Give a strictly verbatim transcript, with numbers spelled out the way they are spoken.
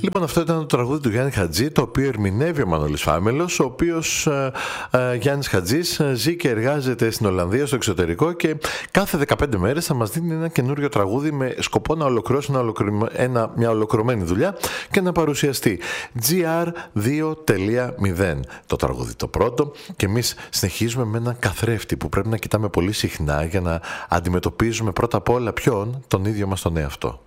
Λοιπόν, αυτό ήταν το τραγούδι του Γιάννη Χατζή, το οποίο ερμηνεύει ο Μανώλης Φάμελος, ο οποίος ε, ε, Γιάννης Χατζής ζει και εργάζεται στην Ολλανδία, στο εξωτερικό, και κάθε δεκαπέντε μέρες θα μας δίνει ένα καινούριο τραγούδι με σκοπό να ολοκληρώσει ένα ολοκληρω... ένα, μια ολοκληρωμένη δουλειά και να παρουσιαστεί. τζι αρ δύο τελεία μηδέν το τραγούδι το πρώτο, και εμείς συνεχίζουμε με έναν καθρέφτη που πρέπει να κοιτάμε πολύ συχνά για να αντιμετωπίζουμε πρώτα απ' όλα ποιον, τον ίδιο μας τον εαυτό.